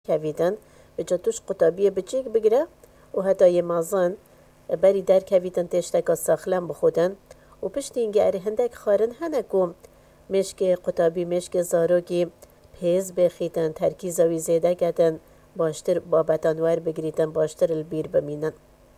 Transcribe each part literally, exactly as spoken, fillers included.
کویدن به جاتوش قطابی بچیک بگیره و حتی یه مازن بری در کویدن تشتکا ساخلم بخودن و پشت اینگه اره هندک خارن هنکو مشک قطابی مشک زاروگی پیز بخیدن ترکیزاوی زیده کدن باشتر بابتانوار بگریدن باشتر البیر بمینن.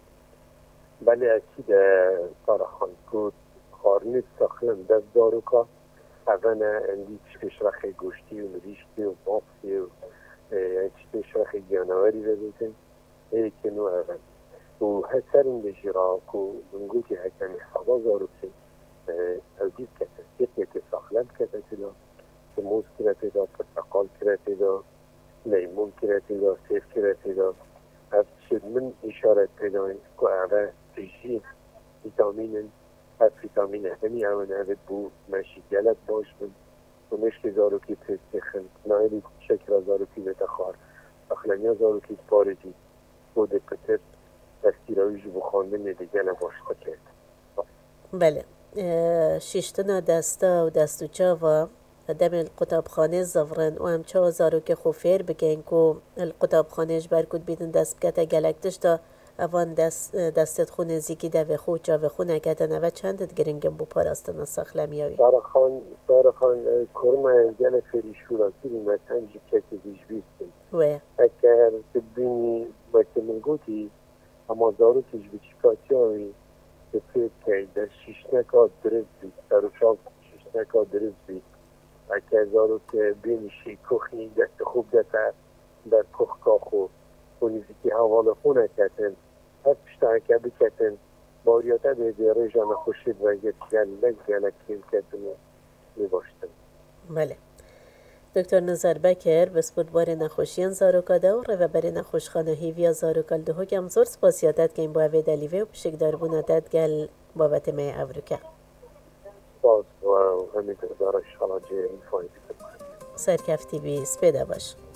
بله اکید سارا خان که خارنید ساخلم دست دارو که اولا اندی چپشرخ گوشتی و مریشتی و بافتی و چپشرخ گیانواری رو بیتن ایکی نو اول و هسر این جیرا که منگو که هکنی حبا زارو که او دید کتا سیقی که ساخلم کتا تدا که موز کرتی دا پرتقال کرتی دا لیمون کرتی دا سیف کرتی دا هفت شد من اشارت پیداییم که اوه ریشی ویتامین هفت ویتامین همی اوه نوید بو مشی گلت باش من و مشک زاروکی پرستخن نایلی شکر زاروکی بتخار اخلانیا زاروکی پارجی بوده کتر دستیراویش بخانده ندیگه نباشتا کرد. بله شیشتنا دستا و دستو چاوا دم القطابخانه زفرن و هم چا زاروک خوفیر بگین که القطابخانهش برکود بیدن دست بکتا گلکتش تا اوان دست دستت خونه زیگی دوه خو چاوه خونه کتن و چندت گرنگم بو پاراستنا ساخلمیاوی سارا خان سارا خان کرمه گل فریشورا کلی مثلا جی کتی دیش بیستن و اگر تبینی باید منگوتی اما زاروکش بچکاتی هاوی که فکر که در شیشنکا درست بید در چاپ شیشنکا درست بید اگر زاروک بینشی کخنی دست خوب دست در کخ کاخو و نزدیکی حوال خونه کتن هر پشتا که بکتن باریاته به رژان خوشید و یک گلک گلک کم کتن می باشتن. بله دکتر نظر بکر بسپود بار نخوشیان زاروکا دور و بر نخوشخانه هیویا زاروکال ده هکم زور سپاسیاتت که این باوی دلیوه و پشک دار بوناتت گل بابت می اوروکا باز و همین دارش حالا جه این فایده سرکفتی بی سپیده باش.